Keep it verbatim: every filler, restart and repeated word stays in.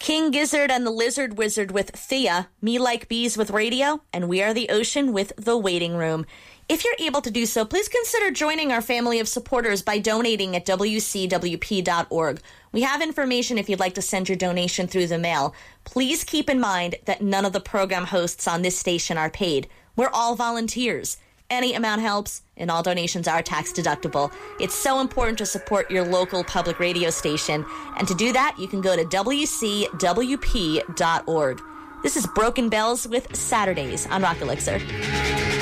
King Gizzard and the Lizard Wizard with Thea, Me Like Bees with Radio, and We Are the Ocean with The Waiting Room. If you're able to do so, please consider joining our family of supporters by donating at w c w p dot org. We have information if you'd like to send your donation through the mail. Please keep in mind that none of the program hosts on this station are paid. We're all volunteers. Any amount helps, and all donations are tax deductible. It's so important to support your local public radio station, and to do that, you can go to w c w p dot org. This is Broken Bells with Saturdays on Rock Elixir.